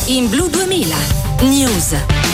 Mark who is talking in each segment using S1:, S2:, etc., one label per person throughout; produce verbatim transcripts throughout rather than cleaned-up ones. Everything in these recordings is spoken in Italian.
S1: in Blu duemila News.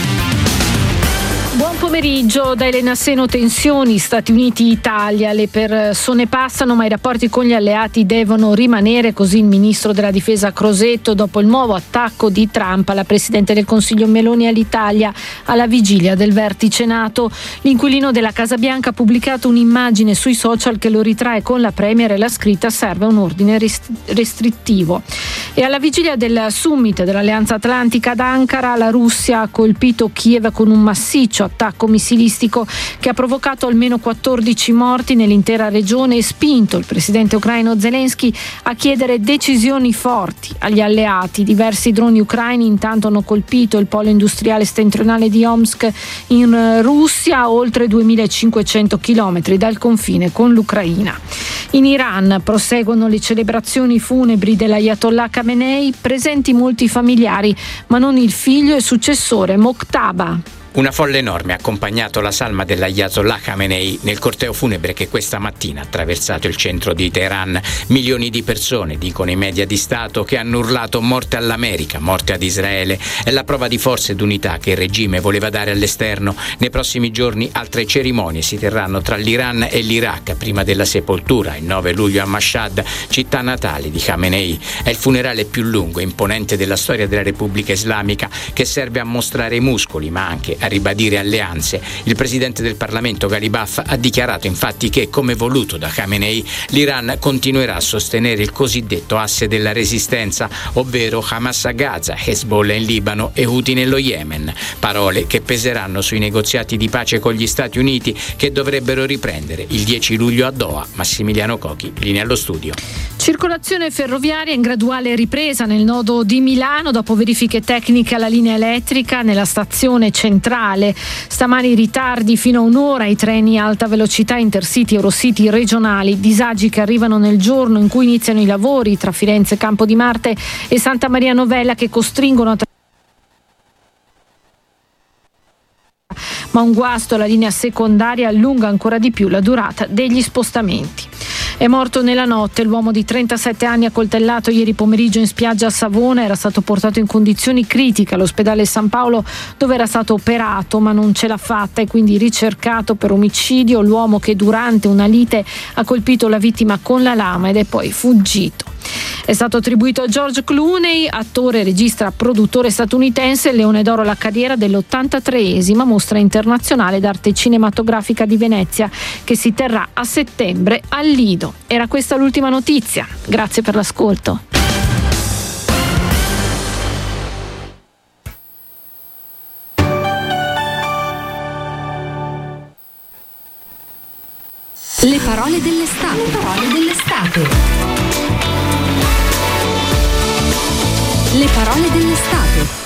S2: Buon pomeriggio da Elena Seno. Tensioni Stati Uniti-Italia. Le persone passano ma i rapporti con gli alleati devono rimanere, così il ministro della difesa Crosetto dopo il nuovo attacco di Trump alla Presidente del Consiglio Meloni all'Italia alla vigilia del vertice NATO. L'inquilino della Casa Bianca ha pubblicato un'immagine sui social che lo ritrae con la Premier e la scritta "serve un ordine restrittivo". E alla vigilia del summit dell'Alleanza Atlantica ad Ankara, la Russia ha colpito Kiev con un massiccio attacco missilistico che ha provocato almeno quattordici morti nell'intera regione e spinto il presidente ucraino Zelensky a chiedere decisioni forti agli alleati. Diversi droni ucraini intanto hanno colpito il polo industriale settentrionale di Omsk in Russia, a oltre duemilacinquecento chilometri dal confine con l'Ucraina. In Iran proseguono le celebrazioni funebri dell'Ayatollah Khamenei, presenti molti familiari, ma non il figlio e successore Mojtaba.
S3: Una folla enorme ha accompagnato la salma dell'Ayatollah Khamenei nel corteo funebre che questa mattina ha attraversato il centro di Teheran. Milioni di persone, dicono i media di Stato, che hanno urlato morte all'America, morte ad Israele. È la prova di forza ed unità che il regime voleva dare all'esterno. Nei prossimi giorni altre cerimonie si terranno tra l'Iran e l'Iraq prima della sepoltura il nove luglio a Mashhad, città natale di Khamenei. È il funerale più lungo e imponente della storia della Repubblica Islamica, che serve a mostrare i muscoli ma anche a ribadire alleanze. Il presidente del Parlamento Ghalibaf ha dichiarato infatti che, come voluto da Khamenei, l'Iran continuerà a sostenere il cosiddetto asse della resistenza, ovvero Hamas a Gaza, Hezbollah in Libano e Houthi nello Yemen. Parole che peseranno sui negoziati di pace con gli Stati Uniti, che dovrebbero riprendere il dieci luglio a Doha. Massimiliano Cochi, linea allo studio.
S2: Circolazione ferroviaria in graduale ripresa nel nodo di Milano dopo verifiche tecniche alla linea elettrica nella stazione centrale. Stamani ritardi fino a un'ora ai treni a alta velocità Intercity, Eurocity regionali, disagi che arrivano nel giorno in cui iniziano i lavori tra Firenze, Campo di Marte e Santa Maria Novella, che costringono a ma un guasto alla linea secondaria allunga ancora di più la durata degli spostamenti. È morto nella notte l'uomo di trentasette anni accoltellato ieri pomeriggio in spiaggia a Savona. Era stato portato in condizioni critiche all'ospedale San Paolo, dove era stato operato ma non ce l'ha fatta e quindi ricercato per omicidio. L'uomo che durante una lite ha colpito la vittima con la lama ed è poi fuggito. È stato attribuito a George Clooney, attore, regista, produttore statunitense, il Leone d'Oro alla carriera dell'ottantatreesima mostra internazionale d'arte cinematografica di Venezia, che si terrà a settembre al Lido. Era questa l'ultima notizia. Grazie per l'ascolto.
S1: Le parole dell'estate. Le parole dell'estate. Le parole dell'estate.